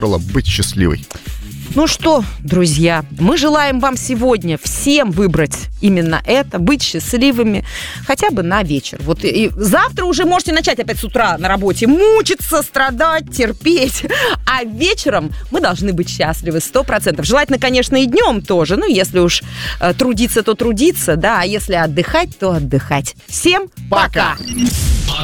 быть счастливой. Ну что, друзья, мы желаем вам сегодня всем выбрать именно это, быть счастливыми хотя бы на вечер. Вот и завтра уже можете начать опять с утра на работе мучиться, страдать, терпеть. А вечером мы должны быть счастливы 100%. Желательно, конечно, и днем тоже. Ну, если уж трудиться, то трудиться, да. А если отдыхать, то отдыхать. Всем пока!